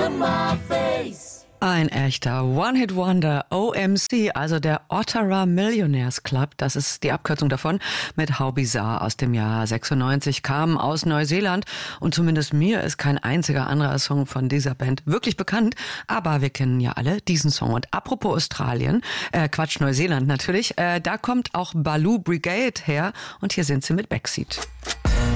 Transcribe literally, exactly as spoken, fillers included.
on my face. Ein echter One-Hit-Wonder, O M C, also der Ottawa Millionaires Club, das ist die Abkürzung davon, mit How Bizarre aus dem Jahr sechsundneunzig, kam aus Neuseeland und zumindest mir ist kein einziger anderer Song von dieser Band wirklich bekannt, aber wir kennen ja alle diesen Song. Und apropos Australien, äh, Quatsch, Neuseeland natürlich, äh, da kommt auch Baloo Brigade her und hier sind sie mit Backseat.